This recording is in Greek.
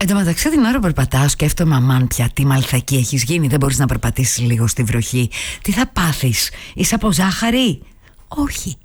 Εν τω μεταξύ, την ώρα που περπατάω, σκέφτομαι, αμάν πια, τι μαλθακή έχεις γίνει. Δεν μπορείς να περπατήσεις λίγο στη βροχή. Τι θα πάθεις, είσαι από ζάχαρη? Όχι.